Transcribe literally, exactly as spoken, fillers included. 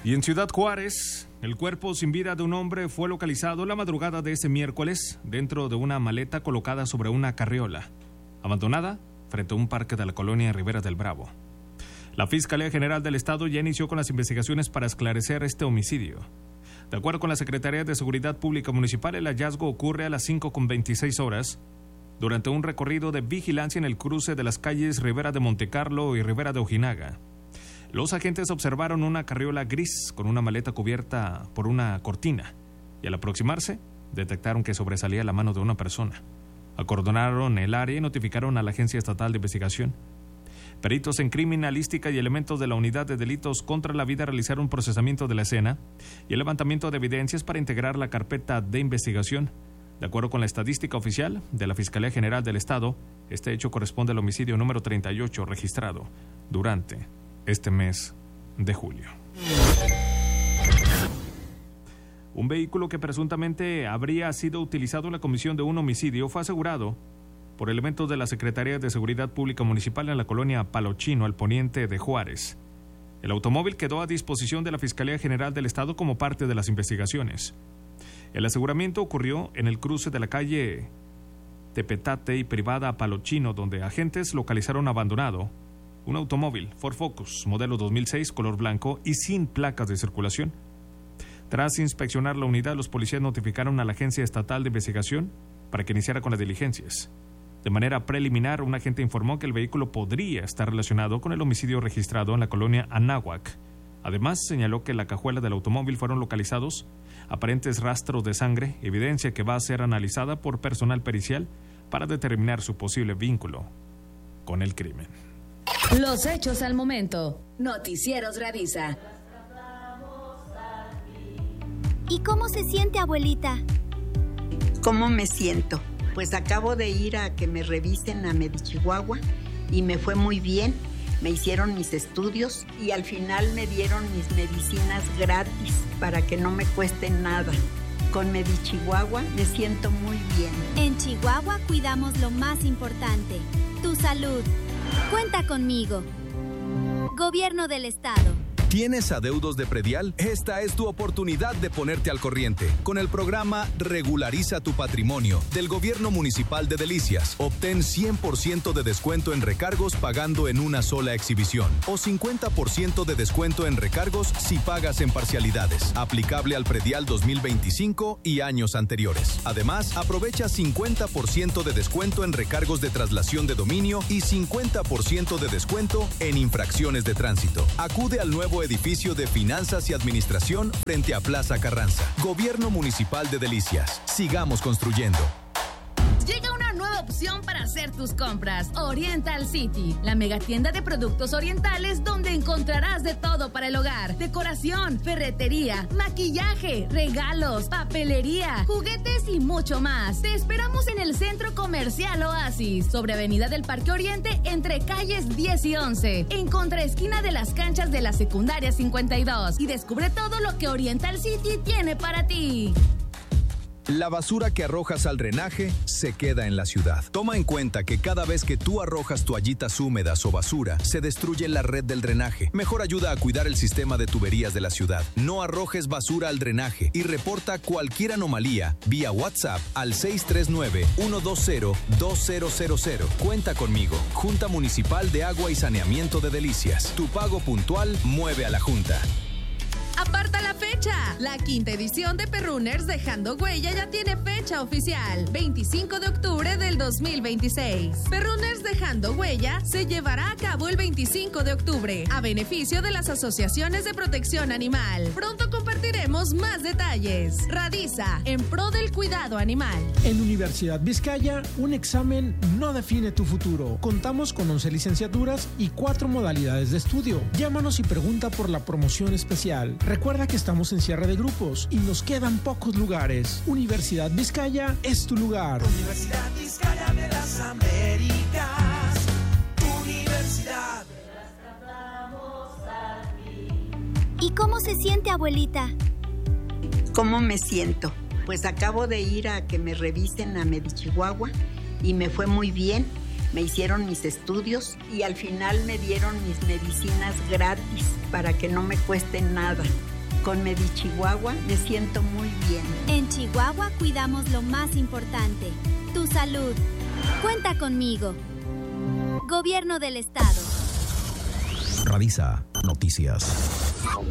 Y en Ciudad Juárez, el cuerpo sin vida de un hombre fue localizado la madrugada de ese miércoles dentro de una maleta colocada sobre una carriola, abandonada frente a un parque de la colonia Ribera del Bravo. La Fiscalía General del Estado ya inició con las investigaciones para esclarecer este homicidio. De acuerdo con la Secretaría de Seguridad Pública Municipal, el hallazgo ocurre a las cinco con veintiséis horas durante un recorrido de vigilancia en el cruce de las calles Ribera de Montecarlo y Ribera de Ojinaga. Los agentes observaron una carriola gris con una maleta cubierta por una cortina y al aproximarse detectaron que sobresalía la mano de una persona. Acordonaron el área y notificaron a la Agencia Estatal de Investigación. Peritos en criminalística y elementos de la Unidad de Delitos contra la Vida realizaron un procesamiento de la escena y el levantamiento de evidencias para integrar la carpeta de investigación. De acuerdo con la estadística oficial de la Fiscalía General del Estado, este hecho corresponde al homicidio número treinta y ocho registrado durante este mes de julio. Un vehículo que presuntamente habría sido utilizado en la comisión de un homicidio fue asegurado por elementos de la Secretaría de Seguridad Pública Municipal en la colonia Palo Chino, al poniente de Juárez. El automóvil quedó a disposición de la Fiscalía General del Estado como parte de las investigaciones. El aseguramiento ocurrió en el cruce de la calle Tepetate y Privada Palo Chino, donde agentes localizaron abandonado un automóvil Ford Focus modelo dos mil seis color blanco y sin placas de circulación. Tras inspeccionar la unidad, los policías notificaron a la Agencia Estatal de Investigación para que iniciara con las diligencias. De manera preliminar, un agente informó que el vehículo podría estar relacionado con el homicidio registrado en la colonia Anáhuac. Además, señaló que en la cajuela del automóvil fueron localizados aparentes rastros de sangre, evidencia que va a ser analizada por personal pericial para determinar su posible vínculo con el crimen. Los hechos al momento. Noticieros Radisa. ¿Y cómo se siente, abuelita? ¿Cómo me siento? Pues acabo de ir a que me revisen a Medichihuahua y me fue muy bien. Me hicieron mis estudios y al final me dieron mis medicinas gratis para que no me cuesten nada. Con Medichihuahua me siento muy bien. En Chihuahua cuidamos lo más importante, tu salud. Cuenta conmigo. Gobierno del Estado. ¿Tienes adeudos de predial? Esta es tu oportunidad de ponerte al corriente. Con el programa Regulariza tu Patrimonio del Gobierno Municipal de Delicias, obtén cien por ciento de descuento en recargos pagando en una sola exhibición o cincuenta por ciento de descuento en recargos si pagas en parcialidades. Aplicable al predial dos mil veinticinco y años anteriores. Además, aprovecha cincuenta por ciento de descuento en recargos de traslación de dominio y cincuenta por ciento de descuento en infracciones de tránsito. Acude al nuevo edificio de Finanzas y Administración frente a Plaza Carranza. Gobierno Municipal de Delicias. Sigamos construyendo. Llega una nueva opción para hacer tus compras. Oriental City, la megatienda de productos orientales donde encontrarás de todo para el hogar. Decoración, ferretería, maquillaje, regalos, papelería, juguetes y mucho más. Te esperamos en el Centro Comercial Oasis, sobre Avenida del Parque Oriente, entre calles diez y once, en contraesquina de las canchas de la Secundaria cincuenta y dos. Y descubre todo lo que Oriental City tiene para ti. La basura que arrojas al drenaje se queda en la ciudad. Toma en cuenta que cada vez que tú arrojas toallitas húmedas o basura, se destruye la red del drenaje. Mejor ayuda a cuidar el sistema de tuberías de la ciudad. No arrojes basura al drenaje y reporta cualquier anomalía vía WhatsApp al seis tres nueve, uno dos cero, dos cero cero cero. Cuenta conmigo. Junta Municipal de Agua y Saneamiento de Delicias. Tu pago puntual mueve a la Junta. ¡Aparta la fecha! La quinta edición de Perrunners Dejando Huella ya tiene fecha oficial, veinticinco de octubre del dos mil veintiséis. Perrunners Dejando Huella se llevará a cabo el veinticinco de octubre, a beneficio de las asociaciones de protección animal. Pronto compartiremos más detalles. Radisa, en pro del cuidado animal. En Universidad Vizcaya, un examen no define tu futuro. Contamos con once licenciaturas y cuatro modalidades de estudio. Llámanos y pregunta por la promoción especial. Recuerda que estamos en cierre de grupos y nos quedan pocos lugares. Universidad Vizcaya es tu lugar. Universidad Vizcaya de las Américas. Universidad. ¿Y cómo se siente, abuelita? ¿Cómo me siento? Pues acabo de ir a que me revisen a Medichihuahua y me fue muy bien. Me hicieron mis estudios y al final me dieron mis medicinas gratis para que no me cuesten nada. Con Medichihuahua me siento muy bien. En Chihuahua cuidamos lo más importante, tu salud. Cuenta conmigo. Gobierno del Estado. Radisa Noticias.